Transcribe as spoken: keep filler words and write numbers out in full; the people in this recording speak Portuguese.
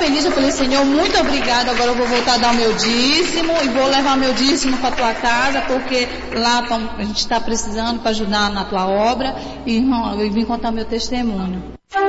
feliz, eu falei, Senhor, muito obrigada, agora eu vou voltar a dar o meu dízimo e vou levar meu dízimo para a tua casa, porque lá tão, a gente está precisando para ajudar na tua obra, e irmão, eu vim contar meu testemunho.